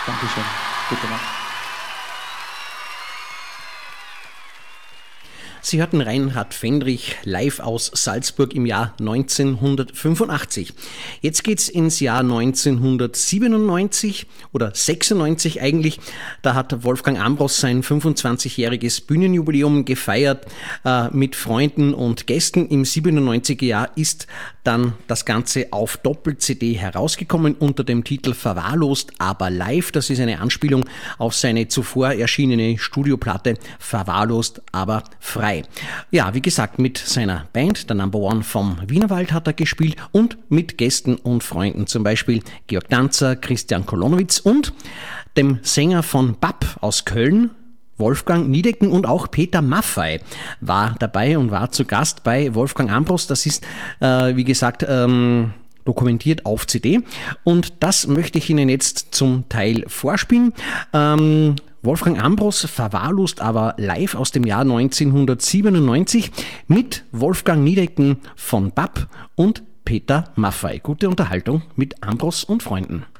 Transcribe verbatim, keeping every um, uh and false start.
Dankeschön. Gute Nacht. Sie hörten Reinhard Fendrich live aus Salzburg im Jahr neunzehnhundertfünfundachtzig. Jetzt geht's ins Jahr neunzehnhundertsiebenundneunzig oder sechsundneunzig eigentlich. Da hat Wolfgang Ambros sein fünfundzwanzigjähriges Bühnenjubiläum gefeiert äh, mit Freunden und Gästen. Im siebenundneunziger Jahr ist dann das Ganze auf Doppel-C D herausgekommen unter dem Titel Verwahrlost, aber live. Das ist eine Anspielung auf seine zuvor erschienene Studioplatte Verwahrlost, aber frei. Ja, wie gesagt, mit seiner Band, der Number One vom Wienerwald, hat er gespielt und mit Gästen und Freunden, zum Beispiel Georg Danzer, Christian Kolonowitz und dem Sänger von B A P aus Köln, Wolfgang Niedecken, und auch Peter Maffay war dabei und war zu Gast bei Wolfgang Ambros. Das ist, äh, wie gesagt, ähm, dokumentiert auf C D und das möchte ich Ihnen jetzt zum Teil vorspielen. Ähm, Wolfgang Ambros, Verwahrlost, aber live aus dem Jahr neunzehnhundertsiebenundneunzig mit Wolfgang Niedecken von B A P und Peter Maffay. Gute Unterhaltung mit Ambros und Freunden.